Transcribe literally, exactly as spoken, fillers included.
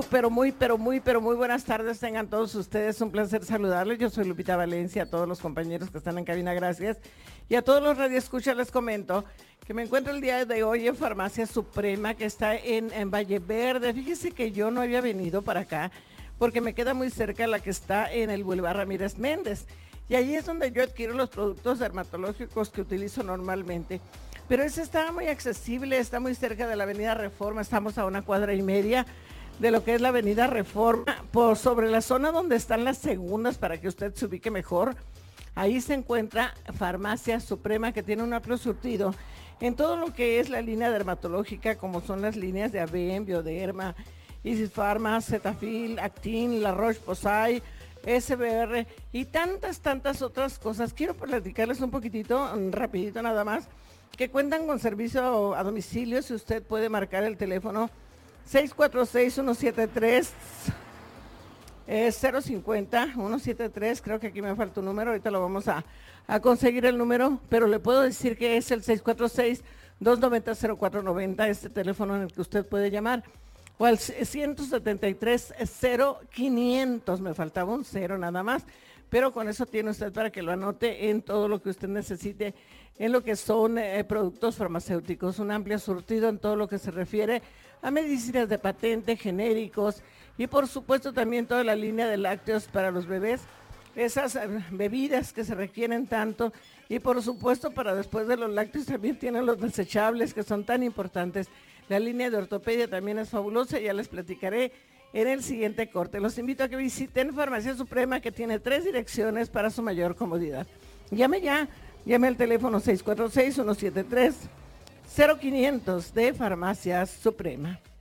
pero muy, pero muy, pero muy buenas tardes tengan todos ustedes. Un placer saludarles. Yo soy Lupita Valencia, a todos los compañeros que están en cabina, gracias. Y a todos los radioescuchas les comento que me encuentro el día de hoy en Farmacia Suprema, que está en, en Valle Verde. Fíjese que yo no había venido para acá porque me queda muy cerca la que está en el Boulevard Ramírez Méndez. Y allí es donde yo adquiero los productos dermatológicos que utilizo normalmente. Pero ese está muy accesible, está muy cerca de la Avenida Reforma, estamos a una cuadra y media de lo que es la Avenida Reforma, por sobre la zona donde están las segundas, para que usted se ubique mejor. Ahí se encuentra Farmacia Suprema, que tiene un amplio surtido en todo lo que es la línea dermatológica, como son las líneas de Avène, Bioderma, Easy Pharma, Cetaphil, Actin, La Roche-Posay, S B R y tantas, tantas otras cosas. Quiero platicarles un poquitito, rapidito nada más, que cuentan con servicio a domicilio. Si usted puede marcar el teléfono seis cuatro seis, uno siete tres, cero cinco cero, uno siete tres, creo que aquí me falta un número, ahorita lo vamos a, a conseguir el número, pero le puedo decir que es el seis cuatro seis, dos nueve cero, cero cuatro nueve cero, este teléfono en el que usted puede llamar, o al ciento setenta y tres, cero quinientos, me faltaba un cero nada más, pero con eso tiene usted para que lo anote en todo lo que usted necesite, en lo que son eh, productos farmacéuticos, un amplio surtido en todo lo que se refiere a medicinas de patente, genéricos y por supuesto también toda la línea de lácteos para los bebés, esas eh, bebidas que se requieren tanto, y por supuesto para después de los lácteos también tienen los desechables que son tan importantes. La línea de ortopedia también es fabulosa, ya les platicaré en el siguiente corte. Los invito a que visiten Farmacia Suprema, que tiene tres direcciones para su mayor comodidad. Llame ya, llame al teléfono seis cuatro seis, uno siete tres, cero quinientos de Farmacia Suprema.